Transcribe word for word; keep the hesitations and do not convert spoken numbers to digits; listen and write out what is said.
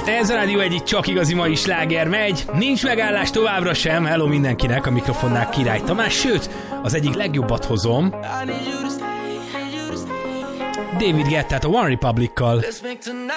Ez a Rádió egy csak igazi mai sláger megy. Nincs megállás továbbra sem. Hello mindenkinek, a mikrofonnál Király Tamás. Sőt, az egyik legjobbat hozom. David Guettát a One Republic-kal.